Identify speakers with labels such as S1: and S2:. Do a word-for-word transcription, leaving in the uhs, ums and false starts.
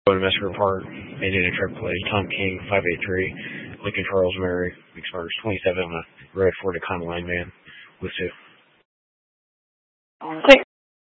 S1: Going to Messer Park, Indiana Trip Play, Tom King, five eight three, Lincoln Charles Mary, Mix Murders twenty-seven on the road for the Common Line Man with two.
S2: Six